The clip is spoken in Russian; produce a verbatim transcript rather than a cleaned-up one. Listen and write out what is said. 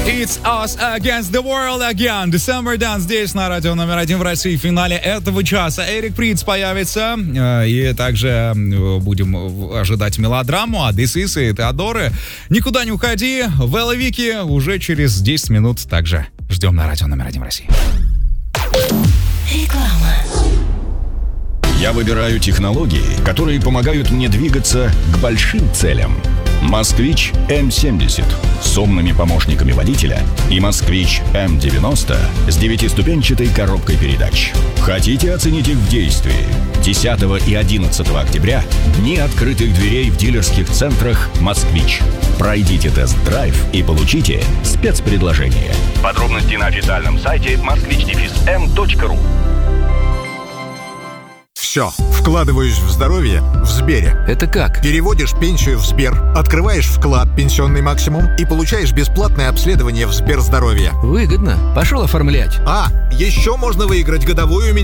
It's us against the world again. December Dance здесь на радио номер один в России. В финале этого часа Эрик Придц появится. И также будем ожидать мелодраму от This Is и Теодоры. Никуда не уходи. Вэлла Вики уже через десять минут также ждем на радио номер один в России. Реклама. Я выбираю технологии, которые помогают мне двигаться к большим целям. «Москвич эм семьдесят» с умными помощниками водителя и «Москвич эм девяносто» с девятиступенчатой коробкой передач. Хотите оценить их в действии? десятого и одиннадцатого октября дни открытых дверей в дилерских центрах «Москвич». Пройдите тест-драйв и получите спецпредложение. Подробности на официальном сайте москвич дефис эм точка ру. Все, вкладываюсь в здоровье в Сбере. Это как? Переводишь пенсию в Сбер, открываешь вклад «Пенсионный максимум» и получаешь бесплатное обследование в Сберздоровье. Выгодно. Пошел оформлять. А, еще можно выиграть годовую